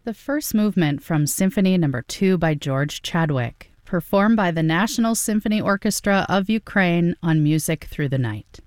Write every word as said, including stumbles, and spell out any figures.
The first movement from Symphony Number two by George Chadwick, performed by the National Symphony Orchestra of Ukraine on Music Through the Night.